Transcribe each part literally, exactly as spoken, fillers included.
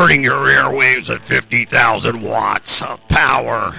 burning your airwaves at fifty thousand watts of power.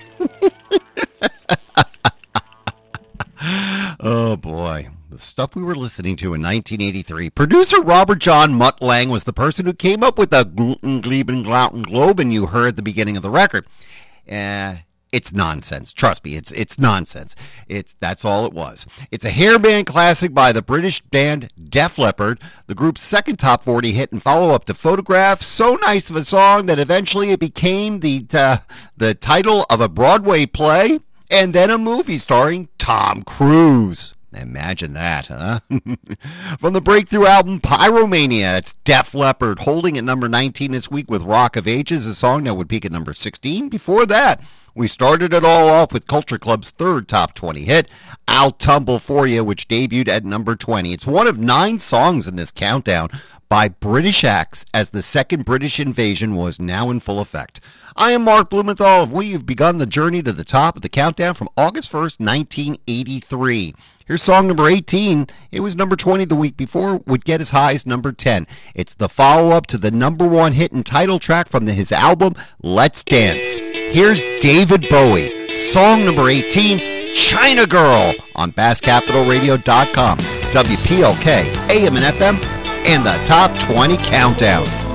Oh, boy. The stuff we were listening to in nineteen eighty-three. Producer Robert John Mutt Lang was the person who came up with the gluten, gleben, glouten, globe, and you heard the beginning of the record. Uh, it's nonsense. Trust me, it's it's nonsense. It's That's all it was. It's a hair band classic by the British band Def Leppard, the group's second top forty hit and follow-up to Photograph. So nice of a song that eventually it became the uh, the title of a Broadway play and then a movie starring Tom Cruise. Imagine that, huh? From the breakthrough album Pyromania, it's Def Leppard holding at number nineteen this week with Rock of Ages, a song that would peak at number sixteen. Before that, we started it all off with Culture Club's third top twenty hit, I'll Tumble For You, which debuted at number twenty. It's one of nine songs in this countdown by British acts as the second British invasion was now in full effect. I am Mark Blumenthal, and we have begun the journey to the top of the countdown from August first, nineteen eighty-three. Here's song number eighteen. It was number twenty the week before, would get as high as number ten. It's the follow-up to the number one hit and title track from the, his album, Let's Dance. Here's David Bowie, song number eighteen, China Girl, on Bass Capital Radio dot com, W P L K, A M and F M, and the Top twenty Countdown.